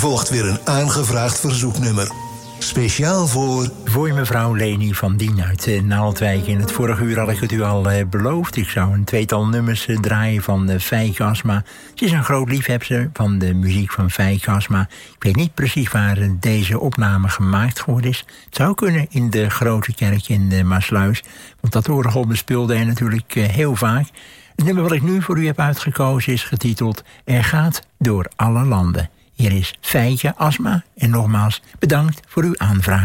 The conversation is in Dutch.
volgt weer een aangevraagd verzoeknummer. Speciaal voor mevrouw Leni van Dien uit Naaldwijk. In het vorige uur had ik het u al beloofd. Ik zou een tweetal nummers draaien van Feike Asma. Ze is een groot liefhebster van de muziek van Feike Asma. Ik weet niet precies waar deze opname gemaakt geworden is. Het zou kunnen in de Grote Kerk in de Maasluis. Want dat orgel bespeelde hij natuurlijk heel vaak. Het nummer wat ik nu voor u heb uitgekozen is getiteld Er gaat door alle landen. Hier is Feike Asma en nogmaals bedankt voor uw aanvraag.